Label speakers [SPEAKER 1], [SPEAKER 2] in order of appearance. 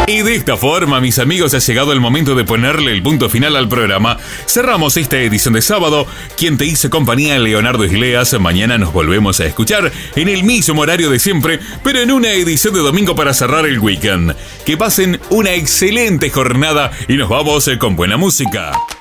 [SPEAKER 1] Y de esta forma, mis amigos, ha llegado el momento de ponerle el punto final al programa. Cerramos esta edición de sábado. Quien te hizo compañía, Leonardo Isleas. Mañana nos volvemos a escuchar en el mismo horario de siempre, pero en una edición de domingo para cerrar el weekend. Que pasen una excelente jornada y nos vamos con buena música.